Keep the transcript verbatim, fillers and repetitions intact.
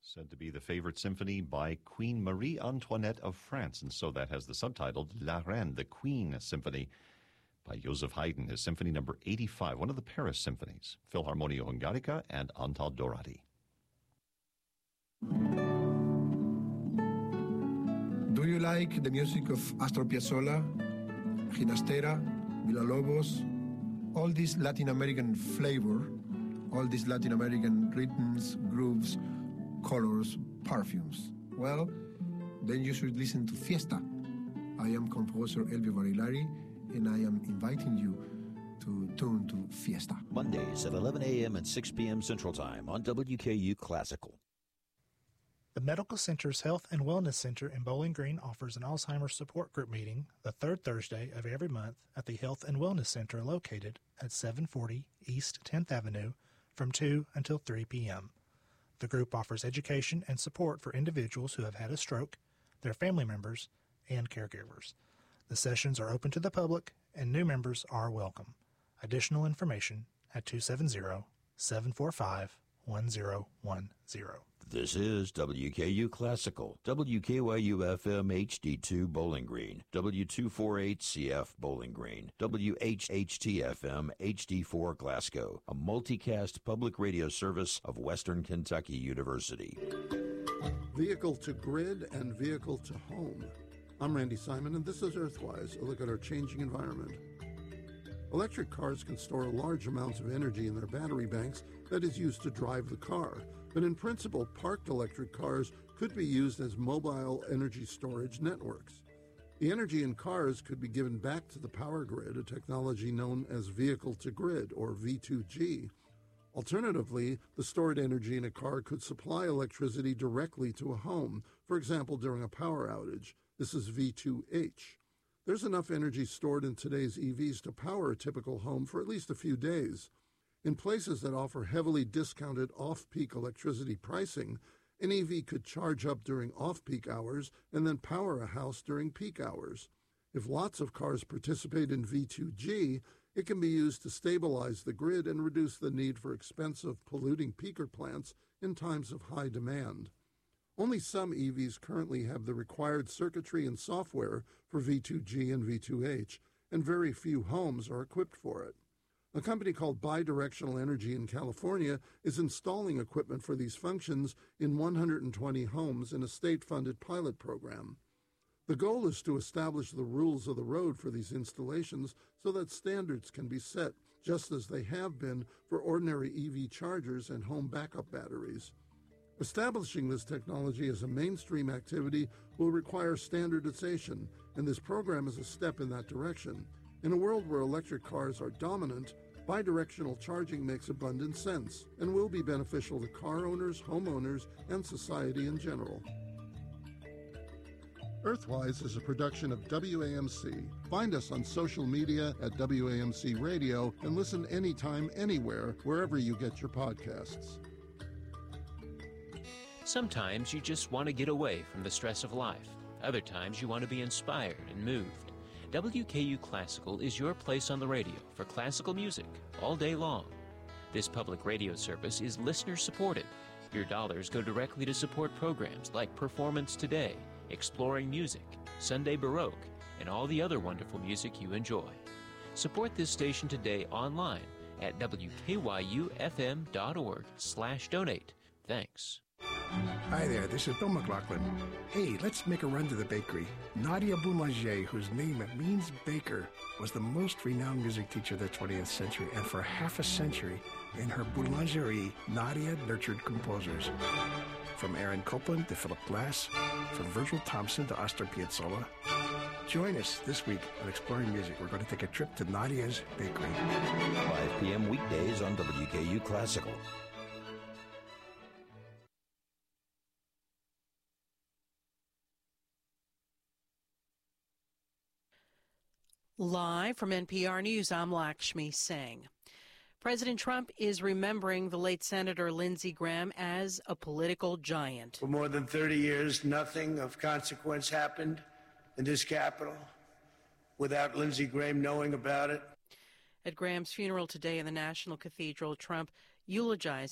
Said to be the favorite symphony by Queen Marie Antoinette of France, and so that has the subtitle La Reine, the Queen Symphony by Joseph Haydn, his symphony number eighty-five, one of the Paris symphonies, Philharmonia Hungarica and Antal Dorati. Do you like the music of Astor Piazzolla, Ginastera, Villa-Lobos, all this Latin American flavor, all these Latin American rhythms, grooves, colors, perfumes? Well, then you should listen to Fiesta. I am composer Elvio Barilari, and I am inviting you to tune to Fiesta. Mondays at eleven a.m. and six p.m. Central Time on W K U Classical. The Medical Center's Health and Wellness Center in Bowling Green offers an Alzheimer's support group meeting the third Thursday of every month at the Health and Wellness Center located at seven forty East tenth Avenue from two until three p.m. The group offers education and support for individuals who have had a stroke, their family members, and caregivers. The sessions are open to the public, and new members are welcome. Additional information at two seven zero, seven four five, one zero one zero. This is W K U Classical, W K Y U F M H D two Bowling Green, W two forty-eight C F Bowling Green, W H H T F M H D four Glasgow, a multicast public radio service of Western Kentucky University. Vehicle to grid and vehicle to home. I'm Randy Simon, and this is Earthwise, a look at our changing environment. Electric cars can store large amounts of energy in their battery banks that is used to drive the car. But in principle, parked electric cars could be used as mobile energy storage networks. The energy in cars could be given back to the power grid, a technology known as vehicle-to-grid, or V two G. Alternatively, the stored energy in a car could supply electricity directly to a home, for example, during a power outage. This is V two H. There's enough energy stored in today's E Vs to power a typical home for at least a few days. In places that offer heavily discounted off-peak electricity pricing, an E V could charge up during off-peak hours and then power a house during peak hours. If lots of cars participate in V two G, it can be used to stabilize the grid and reduce the need for expensive polluting peaker plants in times of high demand. Only some E Vs currently have the required circuitry and software for V two G and V two H, and very few homes are equipped for it. A company called Bidirectional Energy in California is installing equipment for these functions in one hundred twenty homes in a state-funded pilot program. The goal is to establish the rules of the road for these installations so that standards can be set, just as they have been for ordinary E V chargers and home backup batteries. Establishing this technology as a mainstream activity will require standardization, and this program is a step in that direction. In a world where electric cars are dominant, bidirectional charging makes abundant sense and will be beneficial to car owners, homeowners, and society in general. Earthwise is a production of W A M C. Find us on social media at W A M C Radio and listen anytime, anywhere, wherever you get your podcasts. Sometimes you just want to get away from the stress of life. Other times you want to be inspired and moved. W K U Classical is your place on the radio for classical music all day long. This public radio service is listener-supported. Your dollars go directly to support programs like Performance Today, Exploring Music, Sunday Baroque, and all the other wonderful music you enjoy. Support this station today online at W K Y U F M dot org slash donate. Thanks. Hi there, this is Bill McLaughlin. Hey, let's make a run to the bakery. Nadia Boulanger, whose name means baker, was the most renowned music teacher of the twentieth century, and for half a century, in her boulangerie, Nadia nurtured composers. From Aaron Copland to Philip Glass, from Virgil Thompson to Astor Piazzolla. Join us this week on Exploring Music. We're going to take a trip to Nadia's Bakery. five p.m. weekdays on W K U Classical. Live from N P R News, I'm Lakshmi Singh. President Trump is remembering the late Senator Lindsey Graham as a political giant. For more than thirty years, nothing of consequence happened in this Capitol without Lindsey Graham knowing about it. At Graham's funeral today in the National Cathedral, Trump eulogized